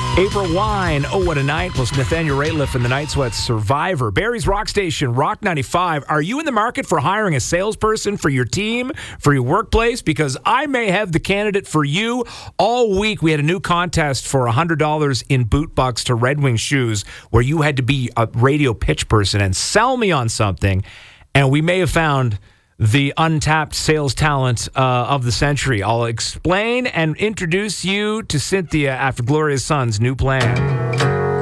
April Wine, Oh What a Night, plus Nathaniel Rateliff and the Night Sweats Survivor. Barrie's Rock Station, Rock 95. Are you in the market for hiring a salesperson for your team, for your workplace? Because I may have the candidate for you. All week we had a new contest for $100 in boot bucks to Red Wing shoes, where you had to be a radio pitch person and sell me on something. And we may have found the untapped sales talent of the century. I'll explain and introduce you to Cynthia after Gloria Sun's new plan.